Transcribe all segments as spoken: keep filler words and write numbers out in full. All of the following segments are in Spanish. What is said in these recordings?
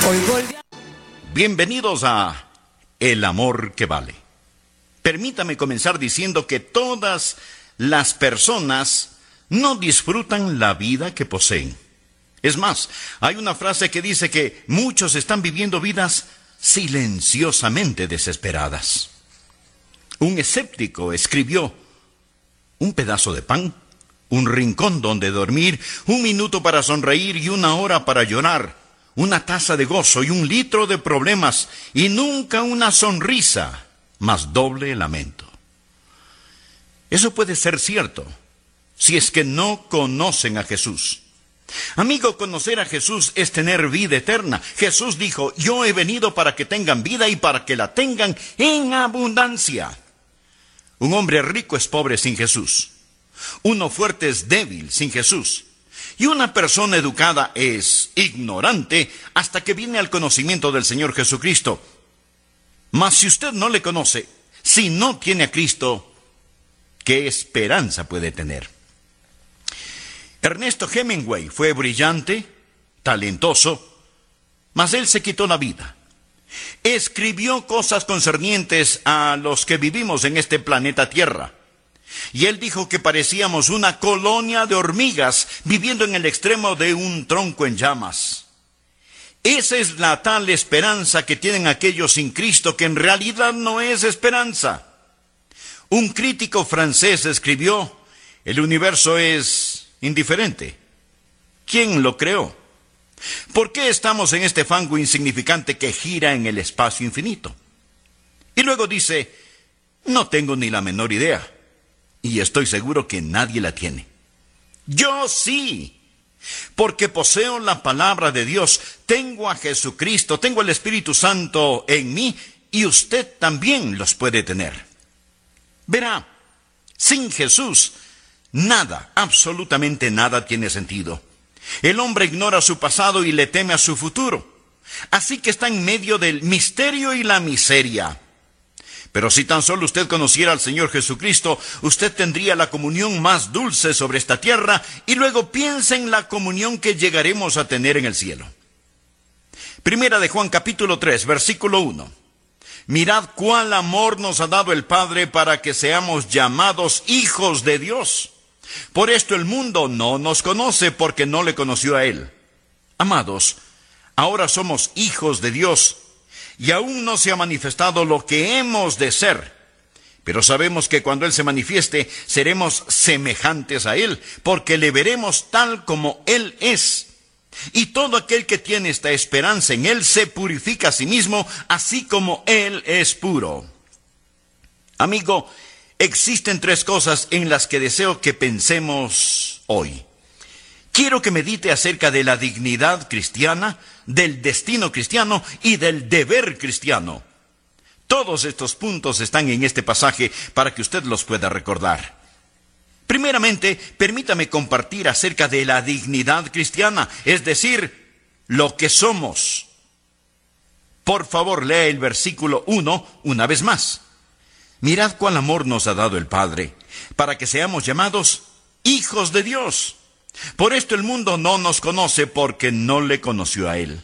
Bienvenidos a El Amor que Vale. Permítame comenzar diciendo que todas las personas no disfrutan la vida que poseen. Es más, hay una frase que dice que muchos están viviendo vidas silenciosamente desesperadas. Un escéptico escribió: un pedazo de pan, un rincón donde dormir, un minuto para sonreír y una hora para llorar, una taza de gozo y un litro de problemas, y nunca una sonrisa, más doble lamento. Eso puede ser cierto, si es que no conocen a Jesús. Amigo, conocer a Jesús es tener vida eterna. Jesús dijo: yo he venido para que tengan vida y para que la tengan en abundancia. Un hombre rico es pobre sin Jesús. Uno fuerte es débil sin Jesús. Y una persona educada es ignorante hasta que viene al conocimiento del Señor Jesucristo. Mas si usted no le conoce, si no tiene a Cristo, ¿qué esperanza puede tener? Ernesto Hemingway fue brillante, talentoso, mas él se quitó la vida. Escribió cosas concernientes a los que vivimos en este planeta Tierra. Y él dijo que parecíamos una colonia de hormigas viviendo en el extremo de un tronco en llamas. Esa es la tal esperanza que tienen aquellos sin Cristo, que en realidad no es esperanza. Un crítico francés escribió: el universo es indiferente. ¿Quién lo creó? ¿Por qué estamos en este fango insignificante que gira en el espacio infinito? Y luego dice: no tengo ni la menor idea. Y estoy seguro que nadie la tiene. Yo sí, porque poseo la palabra de Dios, tengo a Jesucristo, tengo el Espíritu Santo en mí, y usted también los puede tener. Verá, sin Jesús, nada, absolutamente nada tiene sentido. El hombre ignora su pasado y le teme a su futuro. Así que está en medio del misterio y la miseria. Pero si tan solo usted conociera al Señor Jesucristo, usted tendría la comunión más dulce sobre esta tierra, y luego piensa en la comunión que llegaremos a tener en el cielo. Primera de Juan capítulo tres, versículo uno. Mirad cuál amor nos ha dado el Padre para que seamos llamados hijos de Dios. Por esto el mundo no nos conoce, porque no le conoció a Él. Amados, ahora somos hijos de Dios, y aún no se ha manifestado lo que hemos de ser. Pero sabemos que cuando Él se manifieste, seremos semejantes a Él, porque le veremos tal como Él es. Y todo aquel que tiene esta esperanza en Él se purifica a sí mismo, así como Él es puro. Amigo, existen tres cosas en las que deseo que pensemos hoy. Quiero que medite acerca de la dignidad cristiana, del destino cristiano y del deber cristiano. Todos estos puntos están en este pasaje para que usted los pueda recordar. Primeramente, permítame compartir acerca de la dignidad cristiana, es decir, lo que somos. Por favor, lea el versículo uno una vez más. Mirad cuál amor nos ha dado el Padre, para que seamos llamados hijos de Dios. Por esto el mundo no nos conoce, porque no le conoció a Él.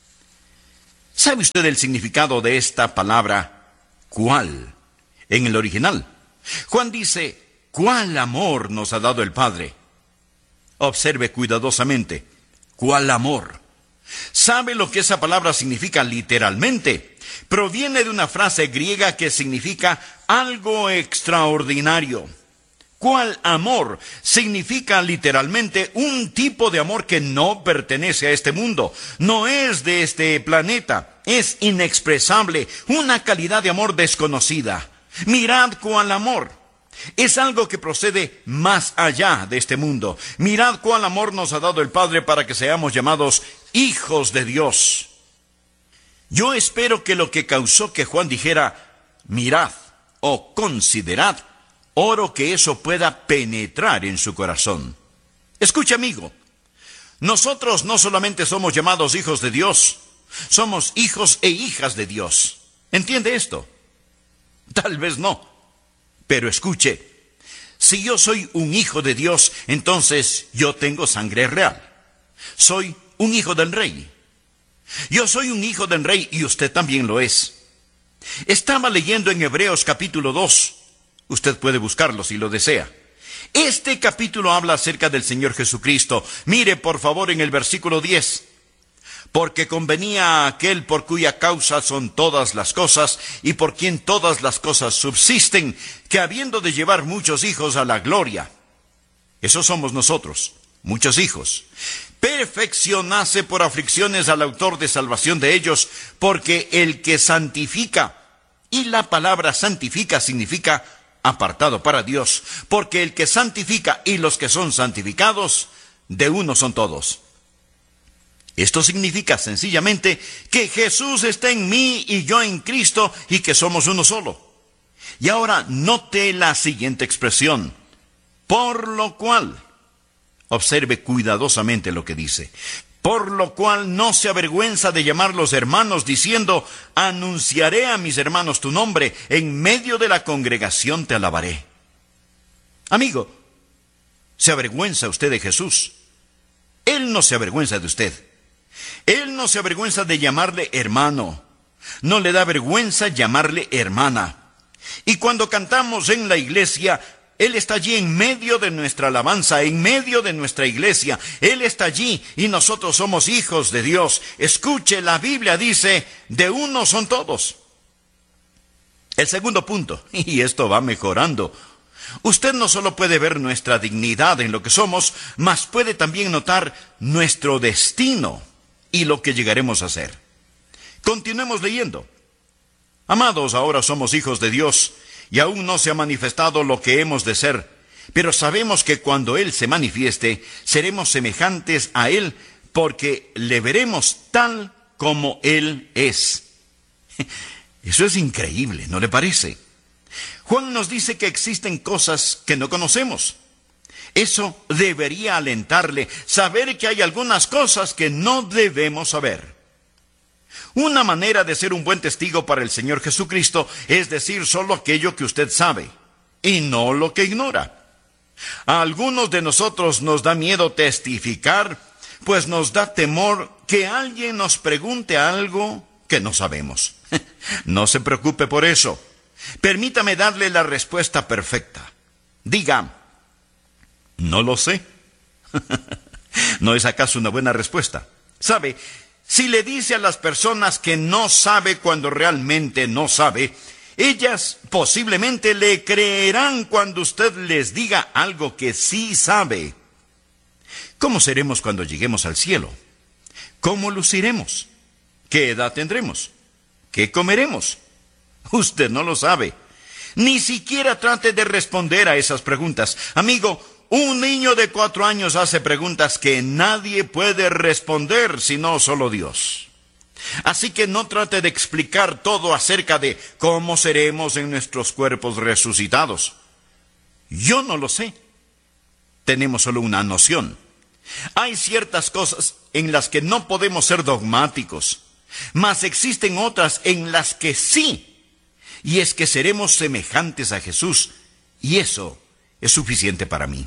¿Sabe usted el significado de esta palabra, cuál, en el original? Juan dice: ¿cuál amor nos ha dado el Padre? Observe cuidadosamente, ¿cuál amor? ¿Sabe lo que esa palabra significa literalmente? Proviene de una frase griega que significa algo extraordinario. ¿Cuál amor? Significa literalmente un tipo de amor que no pertenece a este mundo, no es de este planeta, es inexpresable, una calidad de amor desconocida. Mirad cuál amor. Es algo que procede más allá de este mundo. Mirad cuál amor nos ha dado el Padre para que seamos llamados hijos de Dios. Yo espero que lo que causó que Juan dijera mirad o considerad, oro que eso pueda penetrar en su corazón. Escuche, amigo, nosotros no solamente somos llamados hijos de Dios, somos hijos e hijas de Dios. ¿Entiende esto? Tal vez no, pero escuche, si yo soy un hijo de Dios, entonces yo tengo sangre real. Soy un hijo del rey. Yo soy un hijo del rey y usted también lo es. Estaba leyendo en Hebreos capítulo dos. Usted puede buscarlo si lo desea. Este capítulo habla acerca del Señor Jesucristo. Mire por favor en el versículo diez. Porque convenía a aquel por cuya causa son todas las cosas, y por quien todas las cosas subsisten, que habiendo de llevar muchos hijos a la gloria, esos somos nosotros, muchos hijos, perfeccionase por aflicciones al autor de salvación de ellos, porque el que santifica, y la palabra santifica significa apartado para Dios, porque el que santifica y los que son santificados, de uno son todos. Esto significa sencillamente que Jesús está en mí y yo en Cristo y que somos uno solo. Y ahora note la siguiente expresión. Por lo cual, observe cuidadosamente lo que dice. Por lo cual no se avergüenza de llamarlos hermanos, diciendo, anunciaré a mis hermanos tu nombre, en medio de la congregación te alabaré. Amigo, ¿se avergüenza usted de Jesús? Él no se avergüenza de usted. Él no se avergüenza de llamarle hermano. No le da vergüenza llamarle hermana. Y cuando cantamos en la iglesia, Él está allí en medio de nuestra alabanza, en medio de nuestra iglesia. Él está allí y nosotros somos hijos de Dios. Escuche, la Biblia dice, de uno son todos. El segundo punto, y esto va mejorando. Usted no solo puede ver nuestra dignidad en lo que somos, mas puede también notar nuestro destino y lo que llegaremos a ser. Continuemos leyendo. Amados, ahora somos hijos de Dios, y aún no se ha manifestado lo que hemos de ser, pero sabemos que cuando Él se manifieste, seremos semejantes a Él, porque le veremos tal como Él es. Eso es increíble, ¿no le parece? Juan nos dice que existen cosas que no conocemos. Eso debería alentarle, saber que hay algunas cosas que no debemos saber. Una manera de ser un buen testigo para el Señor Jesucristo es decir solo aquello que usted sabe, y no lo que ignora. A algunos de nosotros nos da miedo testificar, pues nos da temor que alguien nos pregunte algo que no sabemos. No se preocupe por eso. Permítame darle la respuesta perfecta. Diga, no lo sé. ¿No es acaso una buena respuesta? ¿Sabe? Si le dice a las personas que no sabe cuando realmente no sabe, ellas posiblemente le creerán cuando usted les diga algo que sí sabe. ¿Cómo seremos cuando lleguemos al cielo? ¿Cómo luciremos? ¿Qué edad tendremos? ¿Qué comeremos? Usted no lo sabe. Ni siquiera trate de responder a esas preguntas. Amigo, un niño de cuatro años hace preguntas que nadie puede responder, sino solo Dios. Así que no trate de explicar todo acerca de cómo seremos en nuestros cuerpos resucitados. Yo no lo sé. Tenemos solo una noción. Hay ciertas cosas en las que no podemos ser dogmáticos, mas existen otras en las que sí. Y es que seremos semejantes a Jesús, y eso es suficiente para mí.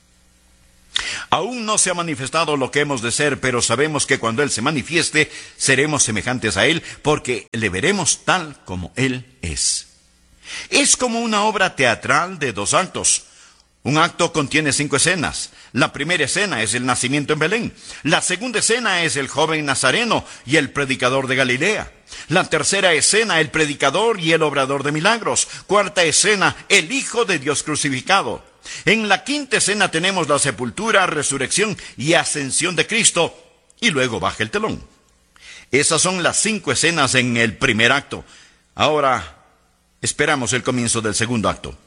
Aún no se ha manifestado lo que hemos de ser, pero sabemos que cuando Él se manifieste, seremos semejantes a Él, porque le veremos tal como Él es. Es como una obra teatral de dos actos. Un acto contiene cinco escenas. La primera escena es el nacimiento en Belén. La segunda escena es el joven nazareno y el predicador de Galilea. La tercera escena, el predicador y el obrador de milagros. Cuarta escena, el Hijo de Dios crucificado. En la quinta escena tenemos la sepultura, resurrección y ascensión de Cristo. Y luego baja el telón. Esas son las cinco escenas en el primer acto. Ahora esperamos el comienzo del segundo acto.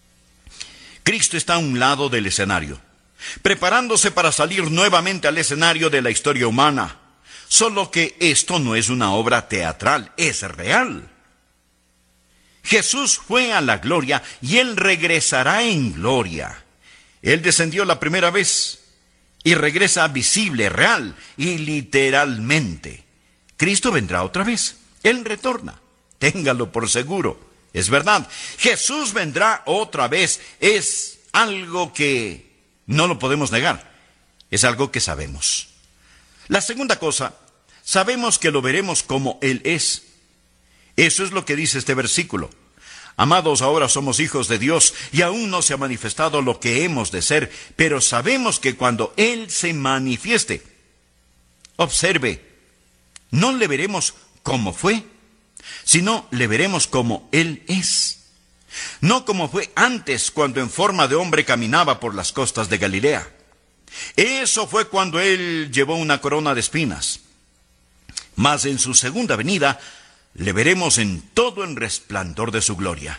Cristo está a un lado del escenario, preparándose para salir nuevamente al escenario de la historia humana. Solo que esto no es una obra teatral, es real. Jesús fue a la gloria y Él regresará en gloria. Él descendió la primera vez y regresa visible, real y literalmente. Cristo vendrá otra vez. Él retorna. Téngalo por seguro. Es verdad. Jesús vendrá otra vez. Es algo que no lo podemos negar. Es algo que sabemos. La segunda cosa, sabemos que lo veremos como Él es. Eso es lo que dice este versículo. Amados, ahora somos hijos de Dios y aún no se ha manifestado lo que hemos de ser, pero sabemos que cuando Él se manifieste, observe, no le veremos como fue, sino le veremos como Él es. No como fue antes, cuando en forma de hombre caminaba por las costas de Galilea. Eso fue cuando Él llevó una corona de espinas. Mas en su segunda venida, le veremos en todo el resplandor de su gloria.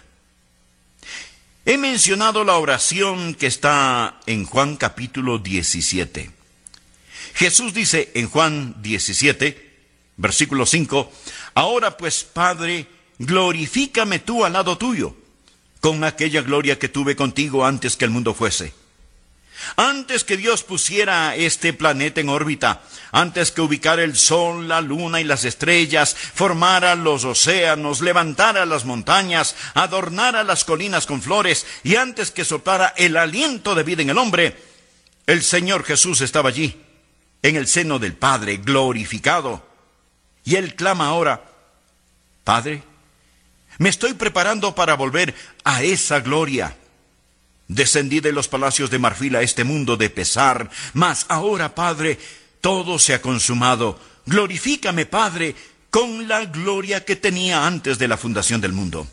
He mencionado la oración que está en Juan capítulo diecisiete. Jesús dice en Juan diecisiete, versículo cinco, ahora pues, Padre, glorifícame tú al lado tuyo, con aquella gloria que tuve contigo antes que el mundo fuese. Antes que Dios pusiera este planeta en órbita, antes que ubicara el sol, la luna y las estrellas, formara los océanos, levantara las montañas, adornara las colinas con flores, y antes que soplara el aliento de vida en el hombre, el Señor Jesús estaba allí, en el seno del Padre, glorificado. Y Él clama ahora, Padre, me estoy preparando para volver a esa gloria. Descendí de los palacios de marfil a este mundo de pesar, mas ahora, Padre, todo se ha consumado. Glorifícame, Padre, con la gloria que tenía antes de la fundación del mundo.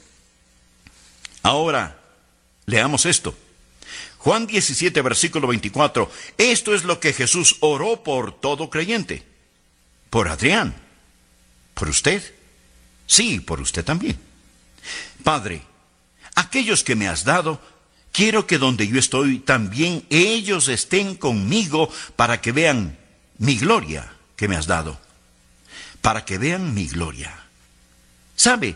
Ahora, leamos esto. Juan diecisiete, versículo veinticuatro. Esto es lo que Jesús oró por todo creyente. Por Adrián. ¿Por usted? Sí, por usted también. Padre, aquellos que me has dado, quiero que donde yo estoy, también ellos estén conmigo para que vean mi gloria que me has dado. Para que vean mi gloria. ¿Sabe?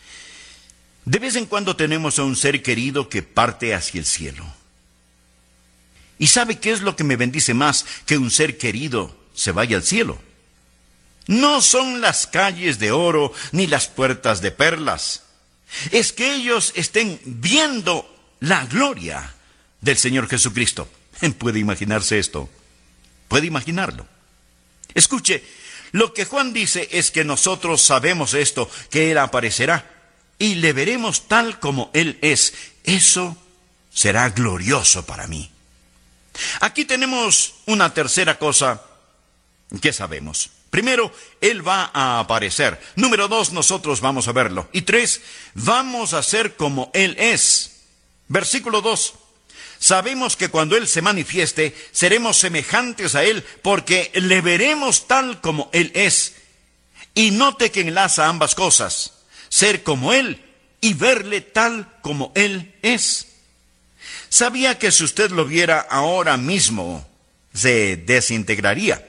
De vez en cuando tenemos a un ser querido que parte hacia el cielo. ¿Y sabe qué es lo que me bendice más que un ser querido se vaya al cielo? No son las calles de oro ni las puertas de perlas. Es que ellos estén viendo la gloria del Señor Jesucristo. ¿Puede imaginarse esto? ¿Puede imaginarlo? Escuche, lo que Juan dice es que nosotros sabemos esto, que Él aparecerá y le veremos tal como Él es. Eso será glorioso para mí. Aquí tenemos una tercera cosa que sabemos. Primero, Él va a aparecer. Número dos, nosotros vamos a verlo. Y tres, vamos a ser como Él es. Versículo dos. Sabemos que cuando Él se manifieste, seremos semejantes a Él, porque le veremos tal como Él es. Y note que enlaza ambas cosas, ser como Él y verle tal como Él es. ¿Sabía que si usted lo viera ahora mismo, se desintegraría?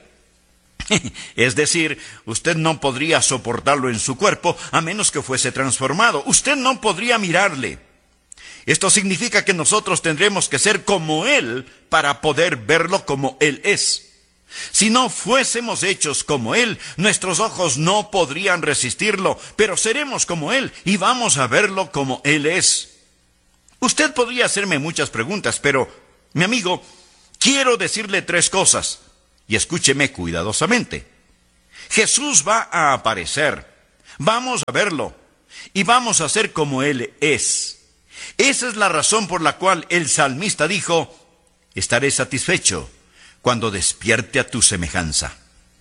Es decir, usted no podría soportarlo en su cuerpo a menos que fuese transformado. Usted no podría mirarle. Esto significa que nosotros tendremos que ser como Él para poder verlo como Él es. Si no fuésemos hechos como Él, nuestros ojos no podrían resistirlo, pero seremos como Él y vamos a verlo como Él es. Usted podría hacerme muchas preguntas, pero, mi amigo, quiero decirle tres cosas. Y escúcheme cuidadosamente. Jesús va a aparecer. Vamos a verlo. Y vamos a ser como Él es. Esa es la razón por la cual el salmista dijo, estaré satisfecho cuando despierte a tu semejanza.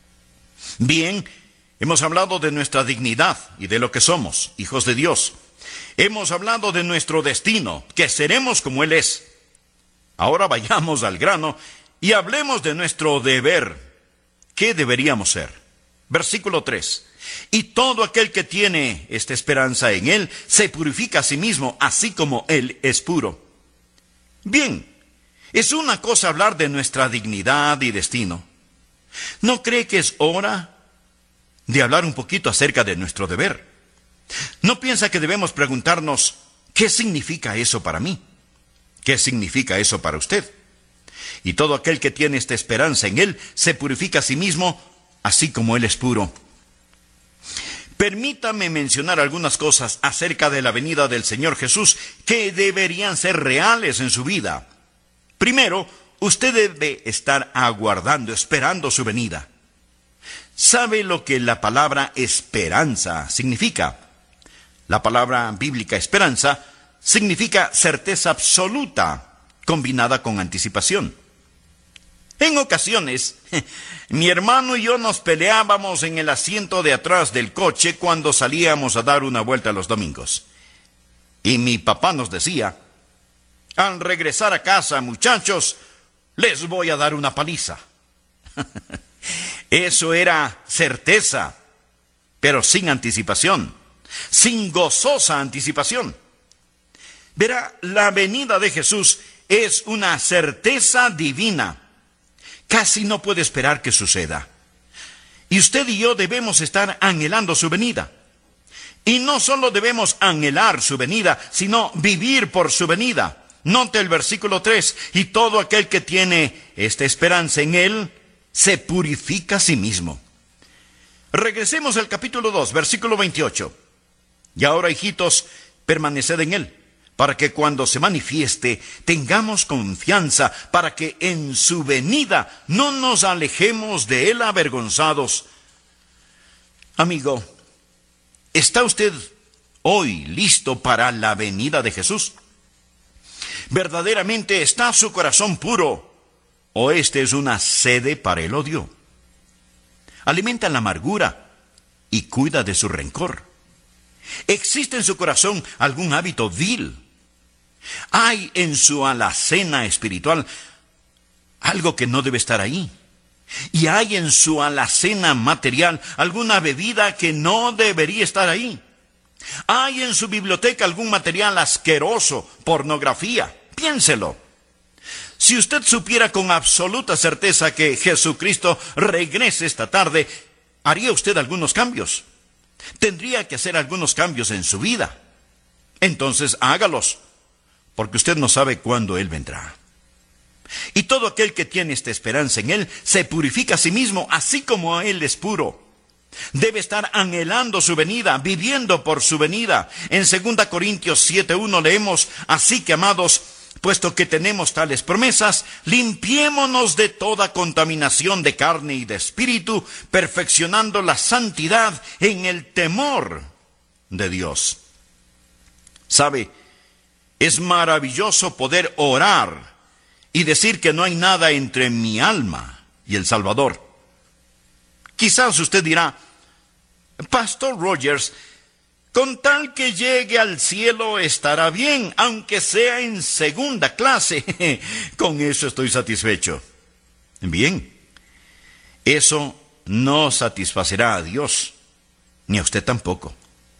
Bien, hemos hablado de nuestra dignidad y de lo que somos, hijos de Dios. Hemos hablado de nuestro destino, que seremos como Él es. Ahora vayamos al grano y hablemos de nuestro deber. ¿Qué deberíamos ser? Versículo tres. Y todo aquel que tiene esta esperanza en Él, se purifica a sí mismo, así como Él es puro. Bien, es una cosa hablar de nuestra dignidad y destino. ¿No cree que es hora de hablar un poquito acerca de nuestro deber? ¿No piensa que debemos preguntarnos, ¿qué significa eso para mí? ¿Qué significa eso para usted? Y todo aquel que tiene esta esperanza en Él, se purifica a sí mismo, así como Él es puro. Permítame mencionar algunas cosas acerca de la venida del Señor Jesús que deberían ser reales en su vida. Primero, usted debe estar aguardando, esperando su venida. ¿Sabe lo que la palabra esperanza significa? La palabra bíblica esperanza significa certeza absoluta, combinada con anticipación. En ocasiones, mi hermano y yo nos peleábamos en el asiento de atrás del coche cuando salíamos a dar una vuelta los domingos. Y mi papá nos decía: al regresar a casa, muchachos, les voy a dar una paliza. Eso era certeza, pero sin anticipación, sin gozosa anticipación. Verá, la venida de Jesús es una certeza divina. Casi no puede esperar que suceda. Y usted y yo debemos estar anhelando su venida. Y no solo debemos anhelar su venida, sino vivir por su venida. Note el versículo tres: y todo aquel que tiene esta esperanza en él, se purifica a sí mismo. Regresemos al capítulo dos, versículo veintiocho. Y ahora, hijitos, permaneced en él, para que cuando se manifieste tengamos confianza, para que en su venida no nos alejemos de él avergonzados. Amigo, ¿está usted hoy listo para la venida de Jesús? ¿Verdaderamente está su corazón puro, o este es una sede para el odio? Alimenta la amargura y cuida de su rencor. ¿Existe en su corazón algún hábito vil? ¿Hay en su alacena espiritual algo que no debe estar ahí? ¿Y hay en su alacena material alguna bebida que no debería estar ahí? ¿Hay en su biblioteca algún material asqueroso, pornografía? Piénselo. Si usted supiera con absoluta certeza que Jesucristo regrese esta tarde, ¿haría usted algunos cambios? Tendría que hacer algunos cambios en su vida. Entonces hágalos, porque usted no sabe cuándo Él vendrá. Y todo aquel que tiene esta esperanza en Él se purifica a sí mismo, así como Él es puro. Debe estar anhelando su venida, viviendo por su venida. En segunda Corintios siete uno leemos: así que, amados, puesto que tenemos tales promesas, limpiémonos de toda contaminación de carne y de espíritu, perfeccionando la santidad en el temor de Dios. ¿Sabe? Es maravilloso poder orar y decir que no hay nada entre mi alma y el Salvador. Quizás usted dirá: Pastor Rogers, con tal que llegue al cielo estará bien, aunque sea en segunda clase. Con eso estoy satisfecho. Bien, eso no satisfacerá a Dios, ni a usted tampoco.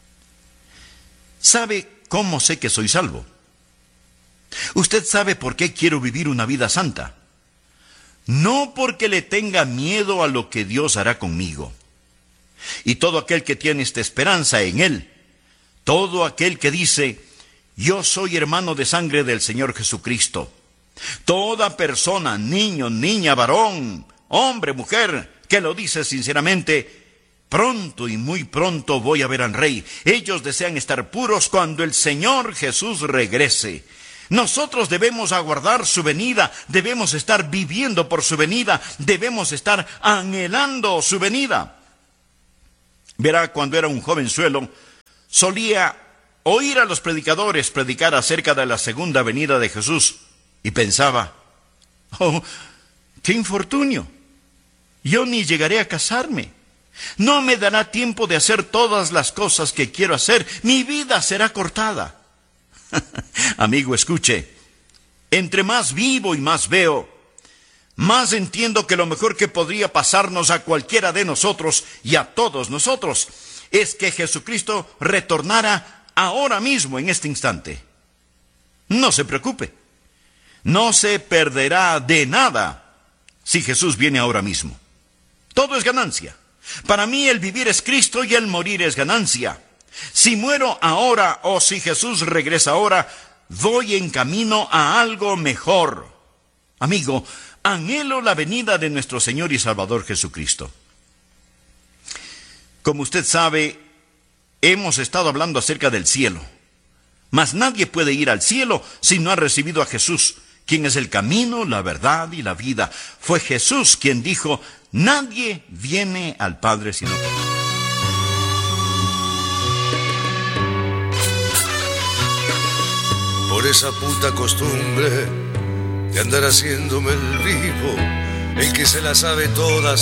¿Sabe cómo sé que soy salvo? ¿Usted sabe por qué quiero vivir una vida santa? No porque le tenga miedo a lo que Dios hará conmigo. Y todo aquel que tiene esta esperanza en Él, todo aquel que dice: yo soy hermano de sangre del Señor Jesucristo. Toda persona, niño, niña, varón, hombre, mujer, que lo dice sinceramente: pronto y muy pronto voy a ver al Rey. Ellos desean estar puros cuando el Señor Jesús regrese. Nosotros debemos aguardar su venida, debemos estar viviendo por su venida, debemos estar anhelando su venida. Verá, cuando era un jovenzuelo, solía oír a los predicadores predicar acerca de la segunda venida de Jesús y pensaba: oh, qué infortunio, yo ni llegaré a casarme, no me dará tiempo de hacer todas las cosas que quiero hacer, mi vida será cortada. Amigo, escuche, entre más vivo y más veo, más entiendo que lo mejor que podría pasarnos a cualquiera de nosotros y a todos nosotros es que Jesucristo retornara ahora mismo, en este instante. No se preocupe, no se perderá de nada si Jesús viene ahora mismo. Todo es ganancia. Para mí el vivir es Cristo y el morir es ganancia. Si muero ahora o si Jesús regresa ahora, voy en camino a algo mejor. Amigo, anhelo la venida de nuestro Señor y Salvador Jesucristo. Como usted sabe, hemos estado hablando acerca del cielo. Mas nadie puede ir al cielo si no ha recibido a Jesús, quien es el camino, la verdad y la vida. Fue Jesús quien dijo: Nadie viene al Padre sino por mí. Por esa puta costumbre de andar haciéndome el vivo, el que se la sabe todas